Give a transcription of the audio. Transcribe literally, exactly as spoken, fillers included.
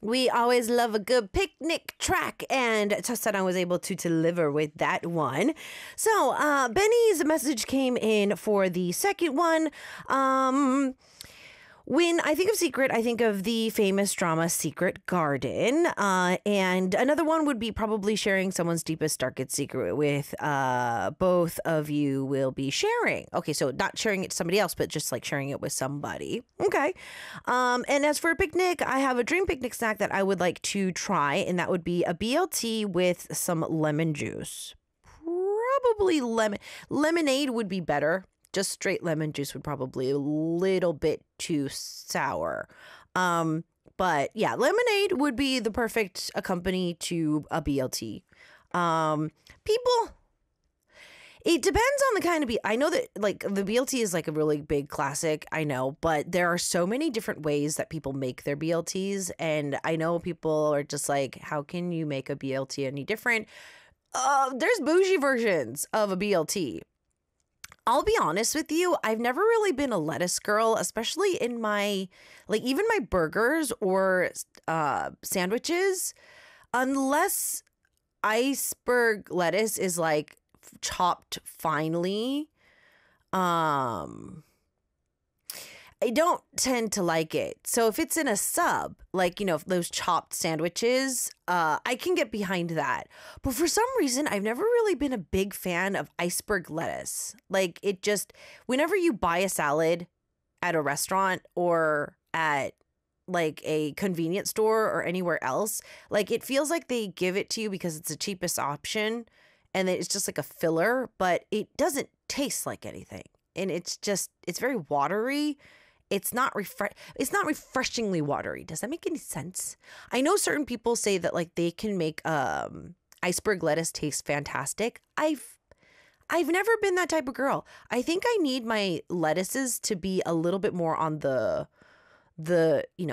We always love a good picnic track, and Chasana was able to deliver with that one. So, uh, Benny's message came in for the second one. Um, when I think of secret, I think of the famous drama Secret Garden. Uh, and another one would be probably sharing someone's deepest, darkest secret with uh, both of you will be sharing. Okay, so not sharing it to somebody else, but just like sharing it with somebody. Okay. Um, and as for a picnic, I have a dream picnic snack that I would like to try, and that would be a B L T with some lemon juice. Probably lemon. Lemonade would be better. Just straight lemon juice would probably a little bit too sour. Um, but yeah, lemonade would be the perfect accompany to a B L T. Um, people, it depends on the kind of B. I know that like the B L T is like a really big classic. I know, but there are so many different ways that people make their B L Ts. And I know people are just like, how can you make a B L T any different? Uh, there's bougie versions of a B L T. I'll be honest with you, I've never really been a lettuce girl, especially in my, like even my burgers or uh, sandwiches, unless iceberg lettuce is like chopped finely. Um, I don't tend to like it. So if it's in a sub, like, you know, those chopped sandwiches, uh, I can get behind that. But for some reason, I've never really been a big fan of iceberg lettuce. Like it just, whenever you buy a salad at a restaurant or at like a convenience store or anywhere else, like it feels like they give it to you because it's the cheapest option and it's just like a filler, but it doesn't taste like anything. And it's just, it's very watery. It's not refresh. It's not refreshingly watery. Does that make any sense? I know certain people say that like they can make um, iceberg lettuce taste fantastic. I've I've never been that type of girl. I think I need my lettuces to be a little bit more on the the you know